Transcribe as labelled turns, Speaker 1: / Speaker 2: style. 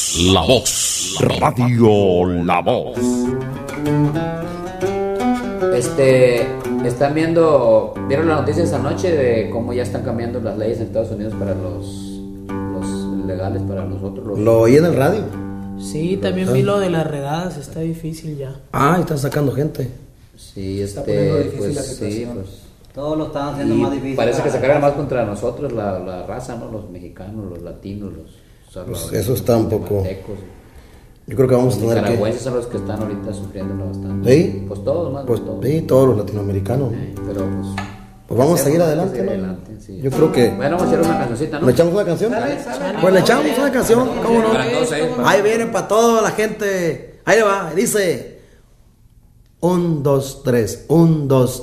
Speaker 1: La Voz. Radio La Voz.
Speaker 2: ¿Vieron las noticias anoche de cómo ya están cambiando las leyes en Estados Unidos para los legales para nosotros?
Speaker 3: Lo oí en el radio.
Speaker 4: Sí, también vi lo de las redadas, está difícil ya.
Speaker 3: Están sacando gente.
Speaker 2: Sí,
Speaker 5: está poniendo difícil
Speaker 2: pues,
Speaker 5: la situación.
Speaker 2: sí, pues.
Speaker 5: Todos lo están haciendo más difícil.
Speaker 2: Parece que se cargan más contra nosotros, la raza, ¿no? Los mexicanos, los latinos,
Speaker 3: Pues eso está un poco. Yo creo que vamos a tener que.
Speaker 2: Los nicaragüenses son los que están ahorita sufriendo bastante.
Speaker 3: ¿Sí?
Speaker 2: Pues todos, más.
Speaker 3: Pues
Speaker 2: todos.
Speaker 3: sí, todos los latinoamericanos.
Speaker 2: Pero
Speaker 3: pues vamos a seguir adelante, ¿no?
Speaker 2: Sí.
Speaker 3: Yo creo que.
Speaker 2: Bueno, vamos a hacer una cancioncita, ¿no?
Speaker 3: ¿Le echamos una canción? Pues le echamos una canción, ¿cómo no? Ahí viene para toda la gente. Ahí le va, dice. 1, 2, 3, 1, 2.